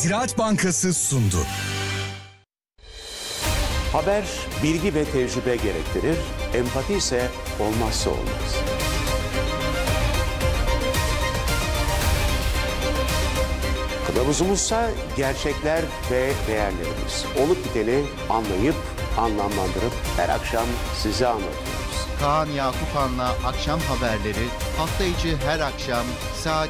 Ziraat Bankası sundu. Haber bilgi ve tecrübe gerektirir, empati ise olmazsa olmaz. Kılavuzumuzsa gerçekler ve değerlerimiz. Olup biteni anlayıp, anlamlandırıp her akşam size anlatıyoruz. Kaan Yakupan'la akşam haberleri hafta içi her akşam saat